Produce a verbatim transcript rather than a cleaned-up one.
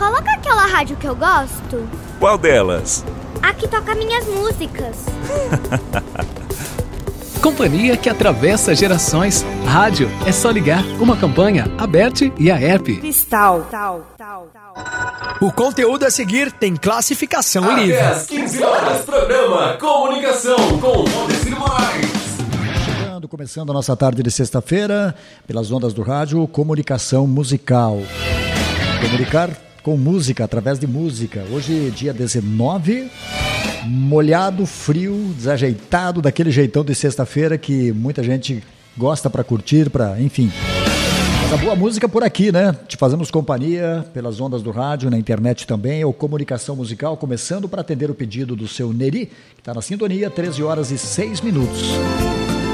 coloca aquela rádio que eu gosto. Qual delas? A que toca minhas músicas. Companhia que atravessa gerações. Rádio é só ligar. Uma campanha, Aberte e a app. Cristal. Tal, tal, tal. O conteúdo a seguir tem classificação Até livre. às quinze horas, programa Comunicação com Valdecir Moraes. Chegando, começando a nossa tarde de sexta-feira, pelas ondas do rádio, Comunicação Musical. Comunicar com música, através de música. Hoje, dia dezenove, molhado, frio, desajeitado, daquele jeitão de sexta-feira que muita gente gosta para curtir, para, enfim. Mas a boa música por aqui, né? Te fazemos companhia pelas ondas do rádio, na internet também, ou Comunicação Musical, começando para atender o pedido do seu Neri, que está na sintonia, treze horas e seis minutos.